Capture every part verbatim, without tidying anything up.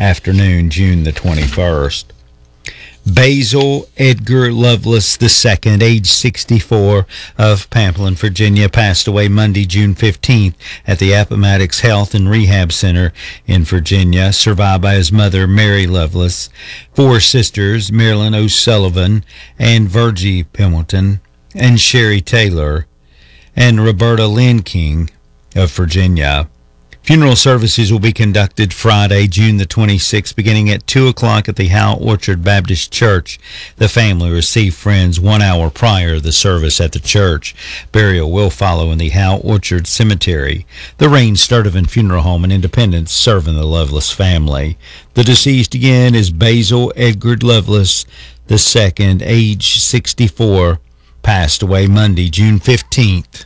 afternoon, June the twenty-first. Basil Edgar Lovelace the second, age sixty-four, of Pamplin, Virginia, passed away Monday, June fifteenth at the Appomattox Health and Rehab Center in Virginia, survived by his mother, Mary Lovelace, four sisters, Marilyn O'Sullivan and Virgie Pemberton, and Sherry Taylor, and Roberta Lynn King of Virginia. Funeral services will be conducted Friday, June the twenty-sixth, beginning at two o'clock at the Howell Orchard Baptist Church. The family received friends one hour prior to the service at the church. Burial will follow in the Howell Orchard Cemetery. The Rain Sturdivant Funeral Home in Independence, serving the Lovelace family. The deceased again is Basil Edgar Lovelace the second, age sixty-four, passed away Monday, June fifteenth.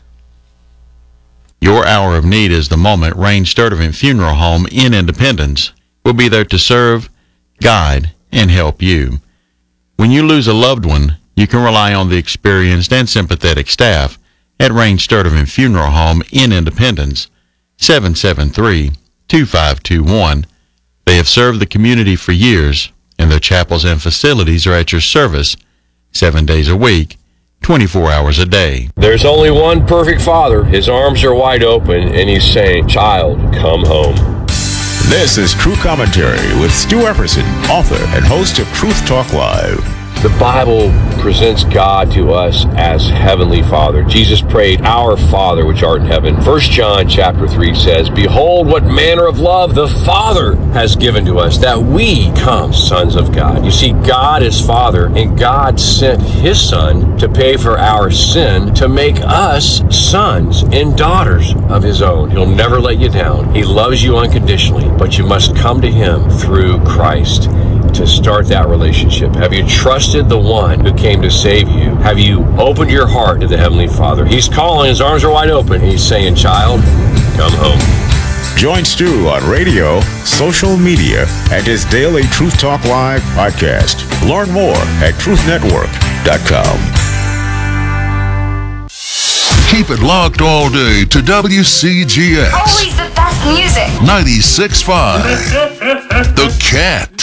Your hour of need is the moment. Rain Sturdivant Funeral Home in Independence will be there to serve, guide, and help you. When you lose a loved one, you can rely on the experienced and sympathetic staff at Rain Sturdivant Funeral Home in Independence, seven seven three, two five two one. They have served the community for years, and their chapels and facilities are at your service seven days a week, twenty-four hours a day. There's only one perfect father. His arms are wide open, and he's saying, "Child, come home." This is True Commentary with Stu Epperson, author and host of Truth Talk Live. The Bible presents God to us as Heavenly Father. Jesus prayed, "Our Father which art in heaven." First John chapter three says, "Behold what manner of love the Father has given to us, that we come sons of God." You see, God is Father, and God sent His Son to pay for our sin, to make us sons and daughters of His own. He'll never let you down. He loves you unconditionally, but you must come to Him through Christ to start that relationship. Have you trusted the one who came to save you? Have you opened your heart to the Heavenly Father? He's calling, His arms are wide open. He's saying, "Child, come home." Join Stu on radio, social media, and his daily Truth Talk Live podcast. Learn more at truth network dot com. Keep it locked all day to W C G S. Always the best music. ninety-six point five. The Cat.